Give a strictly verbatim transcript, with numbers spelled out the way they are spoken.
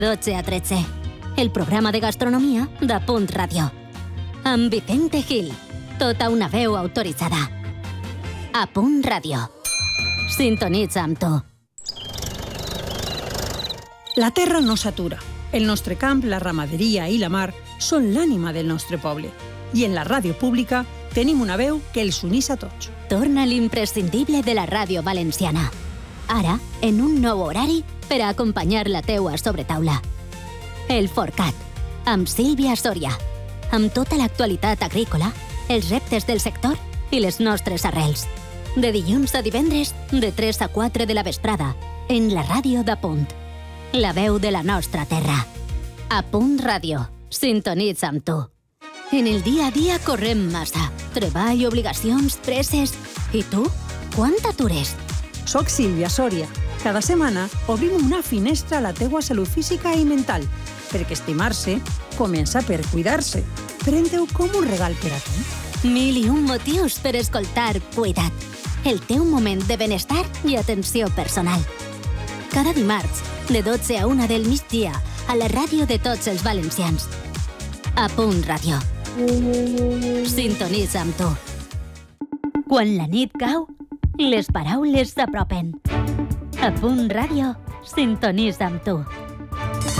dotze a tretze, el programa de gastronomia de Punt Ràdio. Amb Vicente Gil, tota una veu autoritzada. A Punt Ràdio. Sintonitza amb tu. La terra no s'atura. El nostre camp, la ramaderia i la mar són l'ànima del nostre poble. I en la ràdio pública tenim una veu que els unís a tots. Torna l'imprescindible de la ràdio valenciana. Ara, en un nou horari per a acompanyar la teua sobretaula. El Forcat, amb Sílvia Soria. Amb tota l'actualitat agrícola, els reptes del sector i les nostres arrels. De dilluns a divendres, de tres a quatre de la vesprada, en la ràdio de Punt. La veu de la nostra terra. A Punt Ràdio. Sintonitza amb tu. En el dia a dia correm massa. Treball, obligacions, presses... I tu? Quan t'atures? Soc Sílvia Soria. Cada setmana obrim una finestra a la teua salut física i mental, perquè estimar-se comença per cuidar-se. Pren-te-ho com un regal per a tu. Mil i un motius per escoltar Cuida't. El teu moment de benestar i atenció personal. Cada dimarts, de dotze a una del migdia, a la ràdio de tots els valencians. A Punt Ràdio. Sintonitza amb tu. Quan la nit cau, les paraules s'apropen. A Punt Ràdio, sintonitza amb tu.